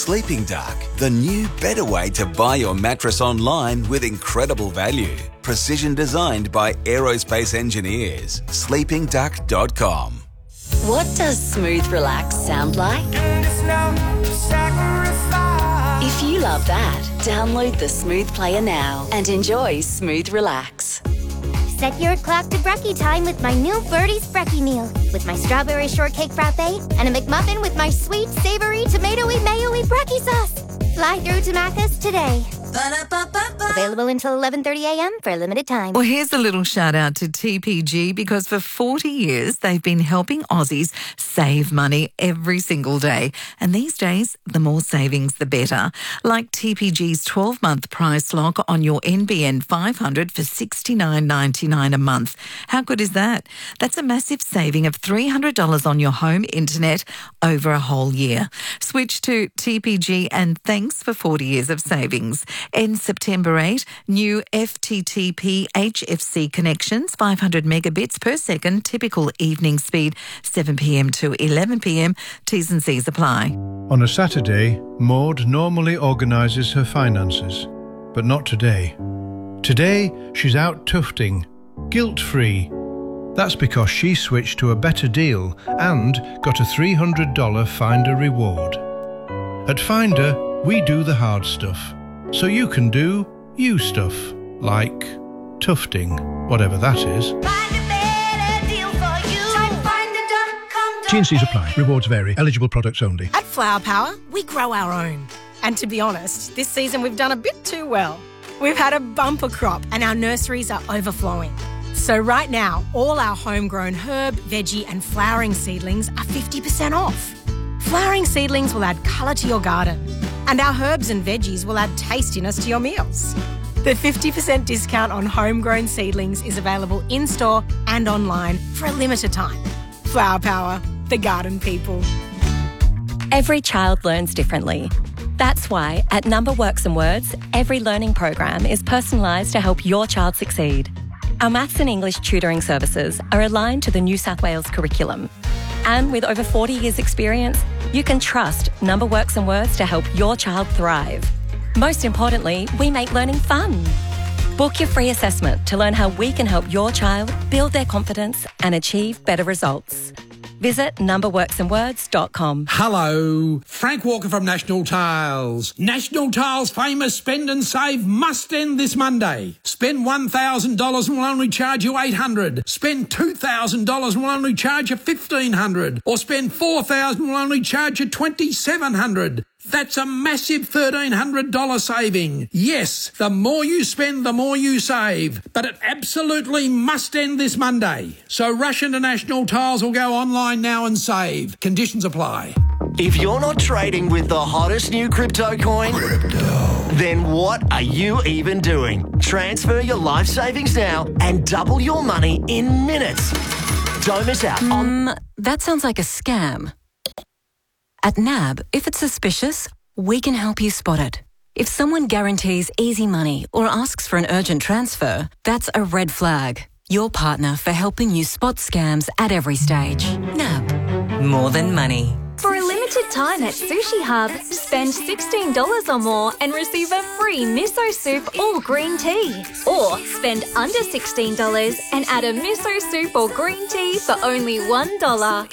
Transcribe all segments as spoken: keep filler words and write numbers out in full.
Sleeping Duck, the new better way to buy your mattress online with incredible value. Precision designed by aerospace engineers. sleeping duck dot com. What does smooth relax sound like? If you love that, download the Smooth Player now and enjoy Smooth Relax. Set your clock to brekkie time with my new Birdie's Brekkie meal. With my strawberry shortcake frappe and a McMuffin with my sweet, savoury, tomatoey, mayo-y brekkie sauce. Fly through to Macca's today. Ba-da-ba-ba-ba. Available until eleven thirty a.m. for a limited time. Well, here's a little shout out to T P G because for forty years they've been helping Aussies save money every single day. And these days, the more savings, the better. Like T P G's twelve-month price lock on your N B N five hundred for sixty-nine ninety-nine a month. How good is that? That's a massive saving of three hundred dollars on your home internet over a whole year. Switch to T P G and thanks for forty years of savings. Ends September eighth, new F T T P H F C connections, five hundred megabits per second, typical evening speed, seven p.m. to eleven p.m. T's and C's apply. On a Saturday, Maud normally organises her finances, but not today. Today, she's out tufting, guilt-free. That's because she switched to a better deal and got a three hundred dollars Finder reward. At Finder, we do the hard stuff, so you can do you stuff, like tufting, whatever that is. Find a better deal for you. Try finder dot com. T and C's apply. Rewards vary. Eligible products only. At Flower Power, we grow our own. And to be honest, this season we've done a bit too well. We've had a bumper crop and our nurseries are overflowing. So right now, all our homegrown herb, veggie and flowering seedlings are fifty percent off. Flowering seedlings will add colour to your garden, and our herbs and veggies will add tastiness to your meals. The fifty percent discount on homegrown seedlings is available in-store and online for a limited time. Flower Power, the garden people. Every child learns differently. That's why at Number Works and Words, every learning program is personalised to help your child succeed. Our maths and English tutoring services are aligned to the New South Wales curriculum. And with over forty years experience, you can trust Number Works and Words to help your child thrive. Most importantly, we make learning fun. Book your free assessment to learn how we can help your child build their confidence and achieve better results. Visit number works and words dot com. Hello, Frank Walker from National Tiles. National Tiles' famous Spend and Save must end this Monday. Spend one thousand dollars and we'll only charge you eight hundred dollars. Spend two thousand dollars and we'll only charge you fifteen hundred dollars. Or spend four thousand dollars and we'll only charge you twenty-seven hundred dollars. That's a massive thirteen hundred dollars saving. Yes, the more you spend, the more you save. But it absolutely must end this Monday. So rush into National Tiles or go online now and save. Conditions apply. If you're not trading with the hottest new crypto coin, crypto. Then what are you even doing? Transfer your life savings now and double your money in minutes. Don't miss out on... Um, that sounds like a scam. At N A B, if it's suspicious, we can help you spot it. If someone guarantees easy money or asks for an urgent transfer, that's a red flag. Your partner for helping you spot scams at every stage. N A B. More than money. For a limited time at Sushi Hub, spend sixteen dollars or more and receive a free miso soup or green tea. Or spend under sixteen dollars and add a miso soup or green tea for only one dollar.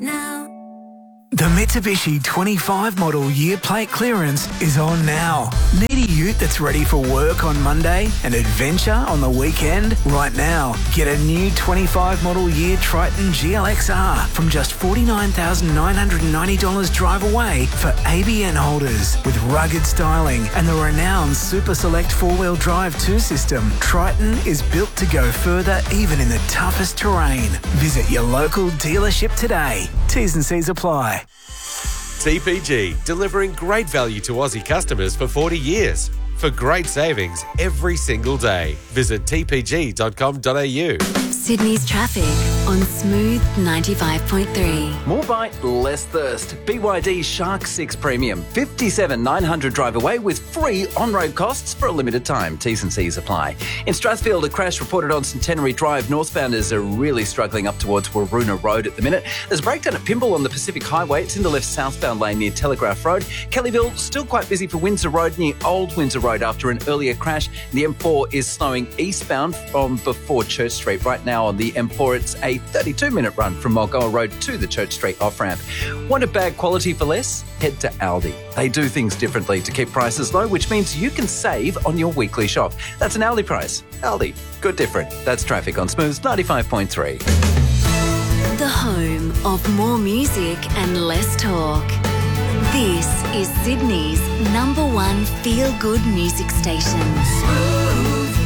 The Mitsubishi twenty-five model year plate clearance is on now. Need a ute that's ready for work on Monday and adventure on the weekend? Right now, get a new twenty-five model year Triton G L X R from just forty-nine thousand nine hundred ninety dollars drive away for A B N holders. With rugged styling and the renowned Super Select four-wheel drive two system, Triton is built to go further even in the toughest terrain. Visit your local dealership today. T's and C's apply. T P G, delivering great value to Aussie customers for forty years. for great savings every single day. Visit t p g dot com dot a u. Sydney's traffic on Smooth ninety-five point three. More bite, less thirst. B Y D Shark six Premium. fifty-seven nine hundred drive away with free on-road costs for a limited time. T's and C's apply. In Strathfield, a crash reported on Centenary Drive. Northbounders are really struggling up towards Waroona Road at the minute. There's a breakdown at Pymble on the Pacific Highway. It's in the left southbound lane near Telegraph Road. Kellyville, still quite busy for Windsor Road near Old Windsor Road after an earlier crash. The M four is slowing eastbound from before Church Street. Right now on the M four, it's a thirty-two minute run from Mulgoa Road to the Church Street off-ramp. Want a bag quality for less? Head to Aldi. They do things differently to keep prices low, which means you can save on your weekly shop. That's an Aldi price. Aldi. Good different. That's traffic on Smooth ninety-five point three. The home of more music and less talk. This is Sydney's number one feel-good music station. Smooth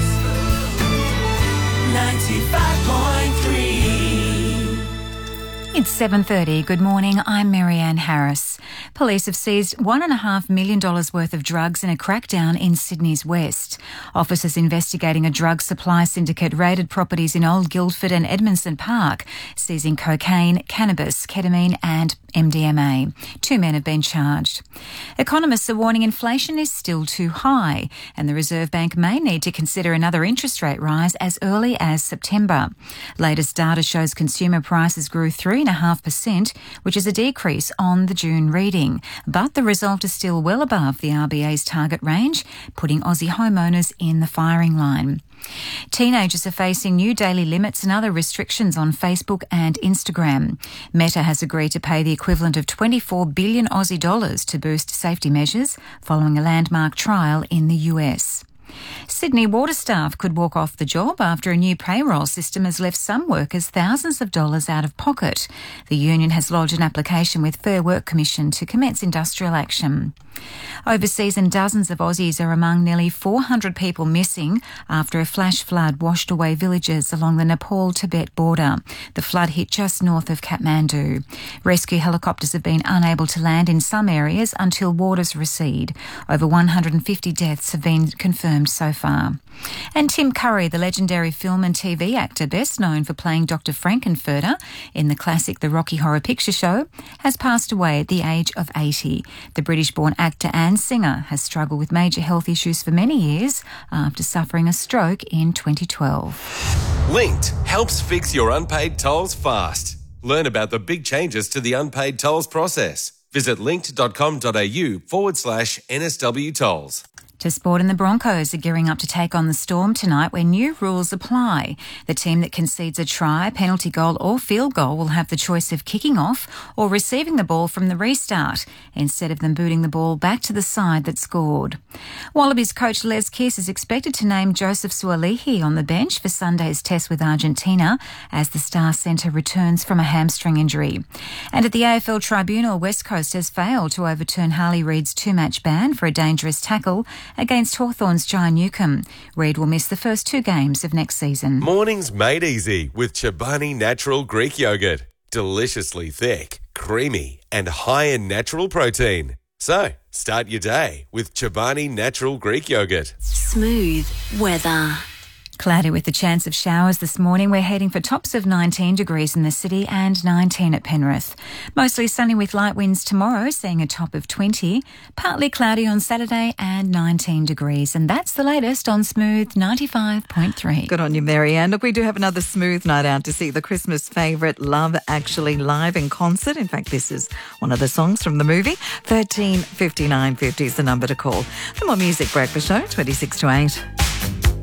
ninety-five point three. It's seven thirty. Good morning. I'm Marianne Harris. Police have seized one point five million dollars worth of drugs in a crackdown in Sydney's west. Officers investigating a drug supply syndicate raided properties in Old Guildford and Edmondson Park, seizing cocaine, cannabis, ketamine and M D M A. Two men have been charged. Economists are warning inflation is still too high and the Reserve Bank may need to consider another interest rate rise as early as September. Latest data shows consumer prices grew three point five percent, which is a decrease on the June reading. But the result is still well above the R B A's target range, putting Aussie homeowners in the firing line. Teenagers are facing new daily limits and other restrictions on Facebook and Instagram. Meta has agreed to pay the equivalent of twenty-four billion Aussie dollars to boost safety measures following a landmark trial in the U S. Sydney water staff could walk off the job after a new payroll system has left some workers thousands of dollars out of pocket. The union has lodged an application with Fair Work Commission to commence industrial action. Overseas, and dozens of Aussies are among nearly four hundred people missing after a flash flood washed away villages along the Nepal-Tibet border. The flood hit just north of Kathmandu. Rescue helicopters have been unable to land in some areas until waters recede. Over one hundred fifty deaths have been confirmed so far. And Tim Curry, the legendary film and T V actor best known for playing Doctor Frankenfurter in the classic The Rocky Horror Picture Show, has passed away at the age of eighty. The British-born actor and singer has struggled with major health issues for many years after suffering a stroke in twenty twelve. Linked helps fix your unpaid tolls fast. Learn about the big changes to the unpaid tolls process. Visit linkt.com.au forward slash NSW tolls. To sport, and the Broncos are gearing up to take on the Storm tonight where new rules apply. The team that concedes a try, penalty goal or field goal will have the choice of kicking off or receiving the ball from the restart instead of them booting the ball back to the side that scored. Wallabies coach Les Kiss is expected to name Joseph Sualihi on the bench for Sunday's test with Argentina as the star centre returns from a hamstring injury. And at the A F L Tribunal, West Coast has failed to overturn Harley Reid's two-match ban for a dangerous tackle against Hawthorn's Jai Newcombe. Reid will miss the first two games of next season. Mornings made easy with Chobani Natural Greek Yogurt. Deliciously thick, creamy and high in natural protein. So, start your day with Chobani Natural Greek Yogurt. Smooth weather. Cloudy with the chance of showers this morning. We're heading for tops of nineteen degrees in the city and nineteen at Penrith. Mostly sunny with light winds tomorrow, seeing a top of twenty. Partly cloudy on Saturday and nineteen degrees. And that's the latest on Smooth ninety-five point three. Good on you, Marianne. Look, we do have another Smooth night out to see the Christmas favourite Love Actually live in concert. In fact, this is one of the songs from the movie. thirteen fifty-nine fifty is the number to call. The More Music Breakfast Show, twenty-six to eight.